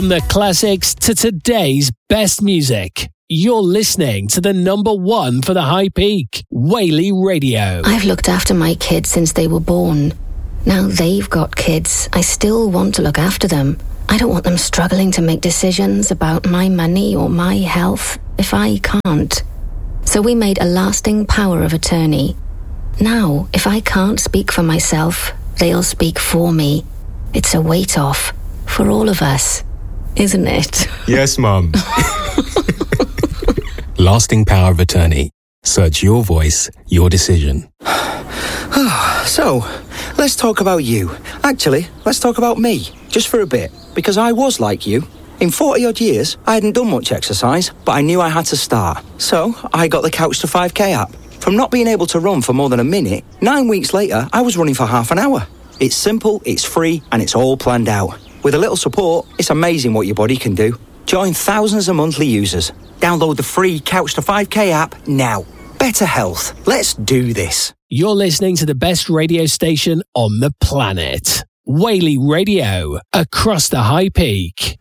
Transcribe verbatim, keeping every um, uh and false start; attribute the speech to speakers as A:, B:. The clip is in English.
A: From the classics to today's best music, you're listening to the number one for the High Peak, Whaley Radio.
B: I've looked after my kids since they were born. Now they've got kids. I still want to look after them. I don't want them struggling to make decisions about my money or my health if I can't. So we made a lasting power of attorney. Now, if I can't speak for myself, they'll speak for me. It's a weight off for all of us, isn't it?
C: Yes, Mum. Lasting power of attorney. Search your voice, your decision.
D: So, let's talk about you. Actually, let's talk about me, just for a bit, because I was like you. In forty odd years, I hadn't done much exercise, but I knew I had to start. So, I got the Couch to five K app. From not being able to run for more than a minute, nine weeks later, I was running for half an hour. It's simple, it's free, and it's all planned out. With a little support, it's amazing what your body can do. Join thousands of monthly users. Download the free Couch to five K app now. Better health. Let's do this.
A: You're listening to the best radio station on the planet. Whaley Radio, across the High Peak.